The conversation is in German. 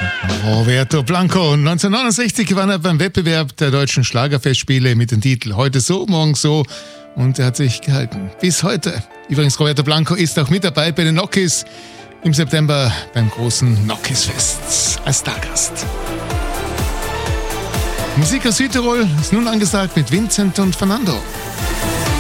Roberto Blanco. 1969 gewann er beim Wettbewerb der deutschen Schlagerfestspiele mit dem Titel Heute so, morgen so. Und er hat sich gehalten. Bis heute. Übrigens, Roberto Blanco ist auch mit dabei bei den Nokis im September beim großen Nokis-Fest als Stargast. Musik aus Südtirol ist nun angesagt mit Vincent und Fernando.